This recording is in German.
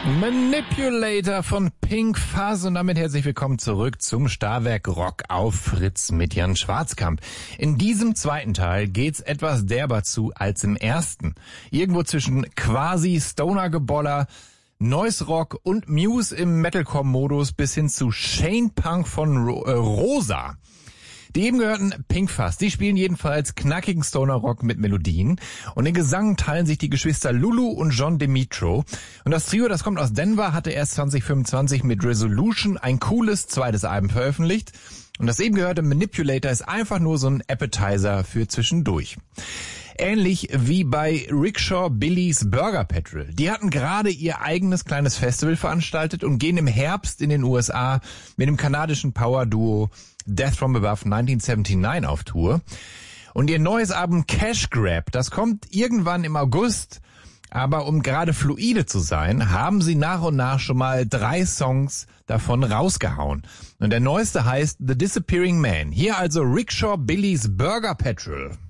Manipulator von Pink Fuzz und damit herzlich willkommen zurück zum Starwerk Rock auf Fritz mit Jan Schwarzkamp. In diesem zweiten Teil geht's etwas derber zu als im ersten. Irgendwo zwischen quasi Stoner-Geboller, Noise Rock und Muse im Metalcore-Modus bis hin zu Shane Punk von Rosa. Die eben gehörten Pink Fuzz, die spielen jedenfalls knackigen Stoner-Rock mit Melodien und den Gesang teilen sich die Geschwister Lulu und John Demetro. Und das Trio, das kommt aus Denver, hatte erst 2025 mit Resolution ein cooles zweites Album veröffentlicht. Und das eben gehörte Manipulator ist einfach nur so ein Appetizer für zwischendurch. Ähnlich wie bei Rickshaw Billy's Burger Patrol. Die hatten gerade ihr eigenes kleines Festival veranstaltet und gehen im Herbst in den USA mit dem kanadischen Power-Duo Death from Above 1979 auf Tour. Und ihr neues Album Cash Grab, das kommt irgendwann im August. Aber um gerade fluide zu sein, haben sie nach und nach schon mal 3 Songs davon rausgehauen. Und der neueste heißt The Disappearing Man. Hier also Rickshaw Billy's Burger Patrol.